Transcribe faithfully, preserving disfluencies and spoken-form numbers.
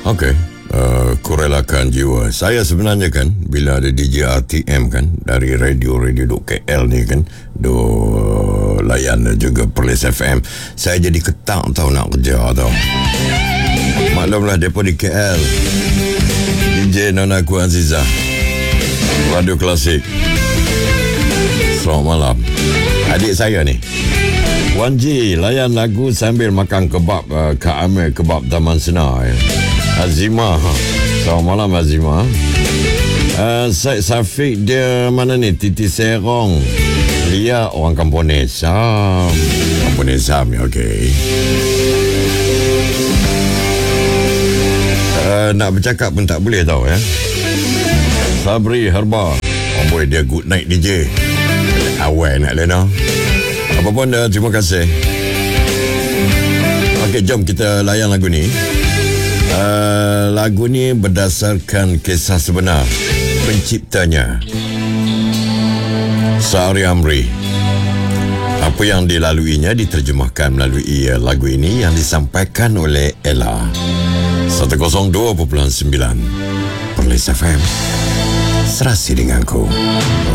Okey. Uh, kurelakan jiwa. Saya sebenarnya kan bila ada D J R T M kan dari radio-radio duk K L ni kan do layan juga Perlis F M, saya jadi ketak tau nak kerja tau. Maklumlah depa di K L. D J Nona Ku Aziza, Radio Klasik. Selamat malam. Adik saya ni Wan Ji layan lagu sambil makan kebab uh, Kak Amir Kebab Taman Senar ya. Azimah. Selamat malam Azimah. uh, Syed Safiq dia mana ni, Titi Serong. Lia orang Kampung Nesam. Kampung Nesam ya, okey. uh, Nak bercakap pun tak boleh tau ya. Sabri Herba, oh boy, dia good night D J. Awal nak lena. Apa pun dah, terima kasih. Okey, jom kita layan lagu ni. Uh, lagu ni berdasarkan kisah sebenar. Penciptanya Sa'ari Amri. Apa yang dilaluinya diterjemahkan melalui uh, lagu ini yang disampaikan oleh Ella. seratus dua perpuluhan sembilan Perlis F M. Serasi denganku.